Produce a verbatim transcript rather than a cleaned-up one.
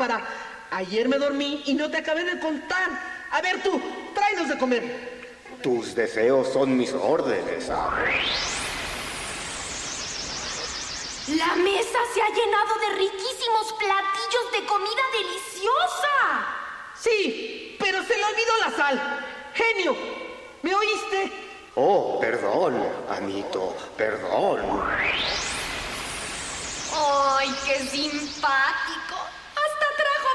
para... Ayer me dormí y no te acabé de contar. A ver tú, tráenos de comer. Tus deseos son mis órdenes, amo. La mesa se ha llenado de riquísimos platillos de comida deliciosa. Sí, pero se le olvidó la sal. Genio, ¿me oíste? Oh, perdón, amito, perdón. ¡Ay, qué simpático!